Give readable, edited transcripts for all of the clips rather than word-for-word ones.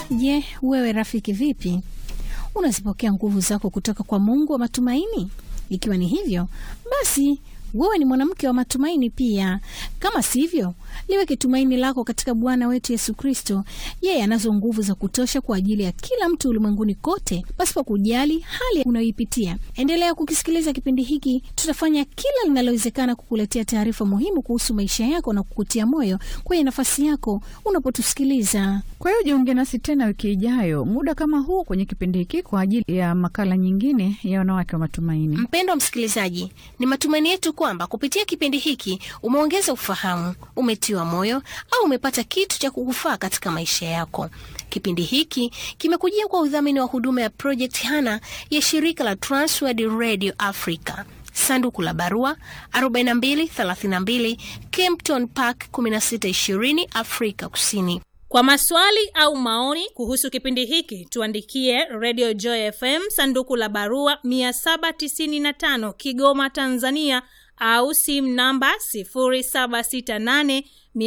Je, wewe rafiki vipi? Unazipokea nguvu zako kutoka kwa Mungu wa matumaini? Ikiwa ni hivyo, basi wewe ni mwanamke wa matumaini pia. Kama sivyo, liweke tumaini lako katika Bwana wetu Yesu Kristo. Yeye anazo nguvu za kutosha kwa ajili ya kila mtu ulimwenguni kote, pasipo kujali hali unayoipitia. Endelea kukisikiliza kipindi hiki. Tutafanya kila linalowezekana kukuletea taarifa muhimu kuhusu maisha yako na kukutia moyo kwenye nafasi yako unapotusikiliza. Kwa hiyo jiunge nasi tena wiki ijayo muda kama huu kwenye kipindi hiki kwa ajili ya makala nyingine ya wanawake wa matumaini. Mpendwa msikilizaji, ni matumaini yetu kwamba kupitia kipindi hiki umeongeza ufahamu, umetiwa moyo au umepata kitu cha kukufaa katika maisha yako. Kipindi hiki kimekujia kwa udhamini wa huduma ya Project Hana ya shirika la Transworld Radio Africa. Sanduku la barua 4232 Kempton Park 1620 Afrika Kusini. Kwa maswali au maoni kuhusu kipindi hiki tuandikie Radio Joy FM sanduku la barua 795 Kigoma, Tanzania, au simu namba 0768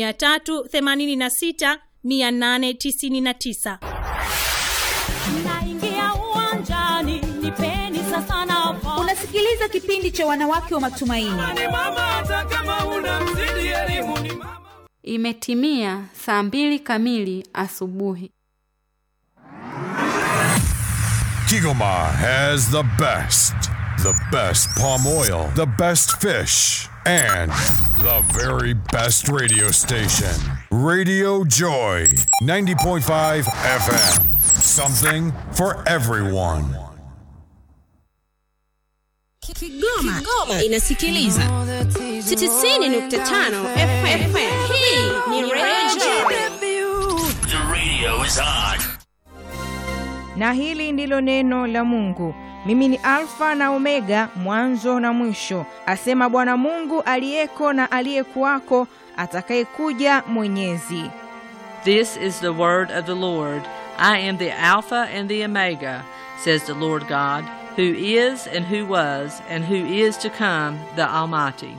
386 899. Naingia uwanjani, nipeni sasa nafasi. Unasikiliza kipindi cha wanawake wa matumaini. Ni mama hata kama unamzidi elimu ni mama. Imetimia saa 2 kamili asubuhi. Kigoma has the best palm oil, the best fish, and the very best radio station. Radio Joy, 90.5 FM. Something for everyone. Kigoma inasikiliza 90.5 FM. Hii ni Radio Joy. The radio is on. Na hili ndilo neno la Mungu. Mimi ni Alfa na Omega, mwanzo na mwisho, asema Bwana Mungu aliyeko na aliyekuwako, atakayekuja Mwenyezi. This is the word of the Lord. I am the Alpha and the Omega, says the Lord God, who is and who was and who is to come, the Almighty.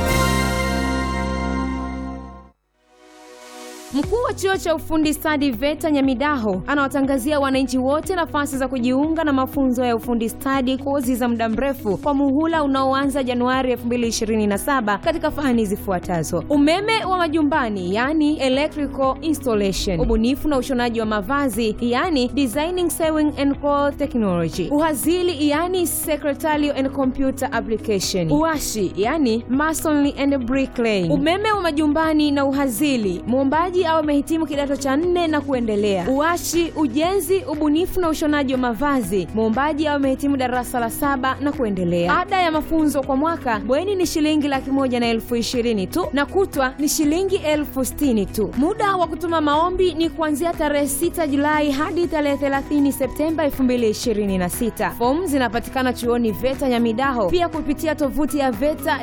Mkuu wa chuo cha ufundi stadi VETA Nyamidaho anawatangazia wananchi wote nafasi za kujiunga na mafunzo ya ufundi stadi, kozi za muda mrefu kwa muhula unaoanza Januari 2027 katika fani zifuatazo: umeme wa majumbani, yani electrical installation; ubunifu na ushonaji wa mavazi, yani designing sewing and cloth technology; uhazili, yani secretarial and computer application; uashi, yani masonry and bricklaying. Umeme wa majumbani na uhazili, muombaji au amehitimu kidato cha 4 na kuendelea. Uashi, ujenzi, ubunifu na ushonaji wa mavazi, muombaji au amehitimu darasa la 7 na kuendelea. Ada ya mafunzo kwa mwaka bweni ni shilingi 120,000 tu na kutwa ni shilingi 60,000 tu. Muda wa kutuma maombi ni kuanzia tarehe 6 Julai hadi tarehe 30 Septemba 2026. Fomu zinapatikana chuoni VETA Nyamidaho, pia kupitia tovuti ya VETA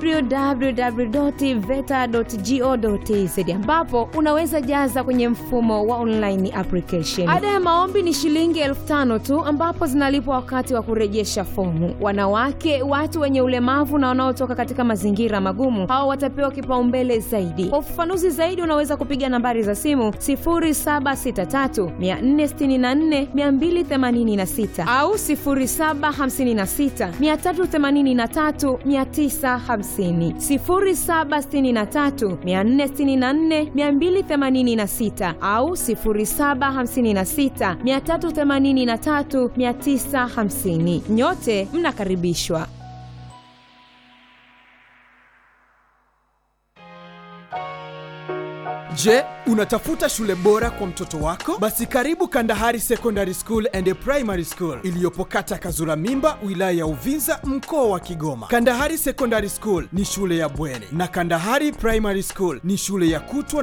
www.veta.go.tz, ambapo unaweza jaza kwenye mfumo wa online application. Ada ya maombi ni shilingi 5,000 tu, ambapo zinalipwa wakati wa kurejesha fomu. Wanawake, watu wenye ulemavu na wanaotoka katika mazingira magumu, hao watapewa kipaumbele zaidi. Kwa ufafanuzi zaidi unaweza kupiga nambari za simu 0763 464 286 au 0756 383 950, 0763 464 286 au 0756 383 950. Nyote mnakaribishwa. Je, unatafuta shule bora kwa mtoto wako? Basi karibu Kandahari Secondary School and Primary School iliyopo kata Kazura Mimba, wilaya ya Uvinza, mkoa wa Kigoma. Kandahari Secondary School ni shule ya bweni na Kandahari Primary School ni shule ya kutwa